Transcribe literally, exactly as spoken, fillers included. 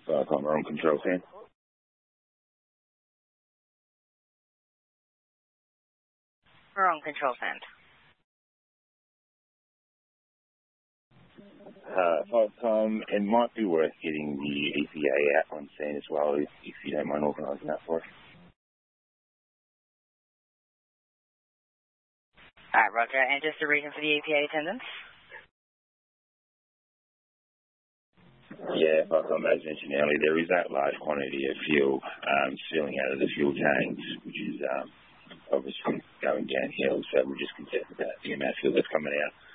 uh, I'm on control fan. We're on control fan. Uh, five Tom, it might be worth getting the E P A out on scene as well, if, if you don't mind organising that for us. Alright, Roger. And just the reason for the E P A attendance? Yeah, like I mentioned earlier, there is that large quantity of fuel um, spilling out of the fuel tanks, which is um, obviously going downhill, so we're just concerned about the amount of fuel that's coming out.